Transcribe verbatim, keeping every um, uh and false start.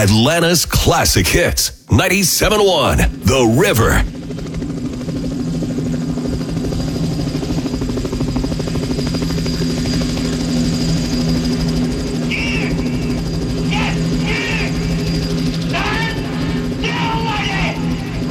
Atlanta's classic hits. ninety-seven point one The River.